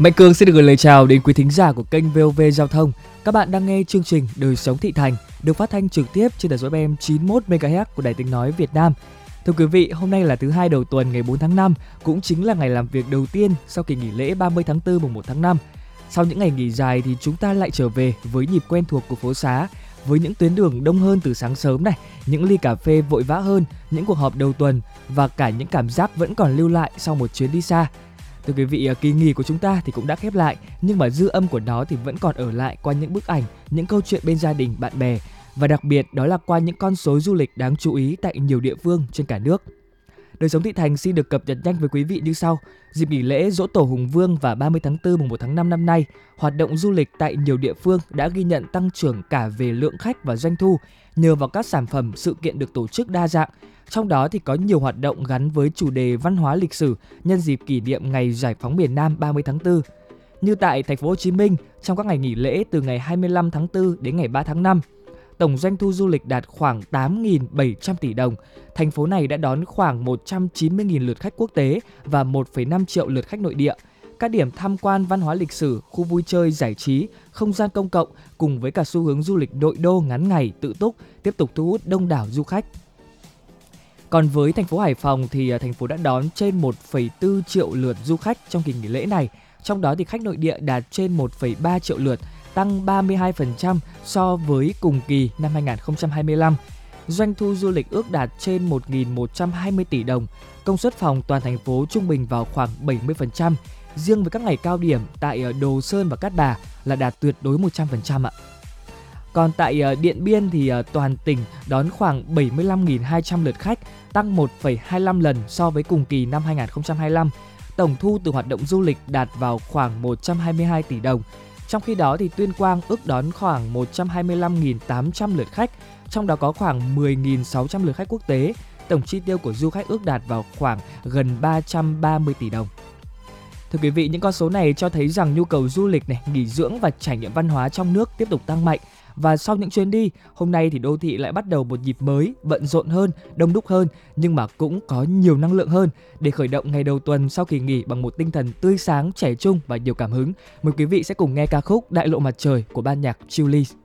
Mạnh Cường xin được gửi lời chào đến quý thính giả của kênh VOV Giao thông. Các bạn đang nghe chương trình Đời sống thị thành được phát thanh trực tiếp trên tần số FM 91 MHz của Đài Tiếng nói Việt Nam. Thưa quý vị, hôm nay là thứ hai đầu tuần ngày 4 tháng 5, cũng chính là ngày làm việc đầu tiên sau kỳ nghỉ lễ 30 tháng 4 mùng 1 tháng 5. Sau những ngày nghỉ dài thì chúng ta lại trở về với nhịp quen thuộc của phố xá, với những tuyến đường đông hơn từ sáng sớm này, những ly cà phê vội vã hơn, những cuộc họp đầu tuần và cả những cảm giác vẫn còn lưu lại sau một chuyến đi xa. Thưa quý vị, kỳ nghỉ của chúng ta thì cũng đã khép lại, nhưng mà dư âm của nó thì vẫn còn ở lại qua những bức ảnh, những câu chuyện bên gia đình, bạn bè và đặc biệt đó là qua những con số du lịch đáng chú ý tại nhiều địa phương trên cả nước. Đời sống thị thành xin được cập nhật nhanh với quý vị như sau. Dịp nghỉ lễ Giỗ Tổ Hùng Vương và 30 tháng 4 mùng 1 tháng 5 năm nay, hoạt động du lịch tại nhiều địa phương đã ghi nhận tăng trưởng cả về lượng khách và doanh thu nhờ vào các sản phẩm, sự kiện được tổ chức đa dạng. Trong đó thì có nhiều hoạt động gắn với chủ đề văn hóa lịch sử nhân dịp kỷ niệm ngày Giải phóng miền Nam 30 tháng 4. Như tại thành phố Hồ Chí Minh, trong các ngày nghỉ lễ từ ngày 25 tháng 4 đến ngày 3 tháng 5, tổng doanh thu du lịch đạt khoảng 8.700 tỷ đồng. Thành phố này đã đón khoảng 190.000 lượt khách quốc tế và 1,5 triệu lượt khách nội địa. Các điểm tham quan văn hóa lịch sử, khu vui chơi, giải trí, không gian công cộng cùng với cả xu hướng du lịch nội đô ngắn ngày, tự túc tiếp tục thu hút đông đảo du khách. Còn với thành phố Hải Phòng thì thành phố đã đón trên 1,4 triệu lượt du khách trong kỳ nghỉ lễ này. Trong đó thì khách nội địa đạt trên 1,3 triệu lượt, tăng 32% so với cùng kỳ năm 2025. Doanh thu du lịch ước đạt trên 1.120 tỷ đồng, công suất phòng toàn thành phố trung bình vào khoảng 70%. Riêng với các ngày cao điểm tại Đồ Sơn và Cát Bà là đạt tuyệt đối 100% ạ. Còn tại Điện Biên thì toàn tỉnh đón khoảng 75.200 lượt khách, tăng 1,25 lần so với cùng kỳ năm 2025. Tổng thu từ hoạt động du lịch đạt vào khoảng 122 tỷ đồng. Trong khi đó thì Tuyên Quang ước đón khoảng 125.800 lượt khách, trong đó có khoảng 10.600 lượt khách quốc tế. Tổng chi tiêu của du khách ước đạt vào khoảng gần 330 tỷ đồng. Thưa quý vị, những con số này cho thấy rằng nhu cầu du lịch này, nghỉ dưỡng và trải nghiệm văn hóa trong nước tiếp tục tăng mạnh. Và sau những chuyến đi, hôm nay thì đô thị lại bắt đầu một nhịp mới, bận rộn hơn, đông đúc hơn, nhưng mà cũng có nhiều năng lượng hơn để khởi động ngày đầu tuần sau kỳ nghỉ bằng một tinh thần tươi sáng, trẻ trung và nhiều cảm hứng. Mời quý vị sẽ cùng nghe ca khúc Đại lộ mặt trời của ban nhạc Chillies.